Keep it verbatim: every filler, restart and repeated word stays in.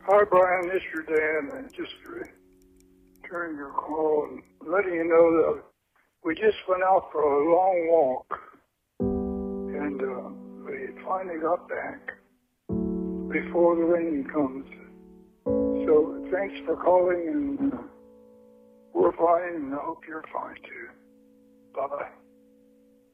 Hi, Brian. This is your dad. And just returning your call and letting you know that we just went out for a long walk, and uh, we finally got back before the rain comes. So thanks for calling, and uh, we're fine, and I hope you're fine too. Bye-bye.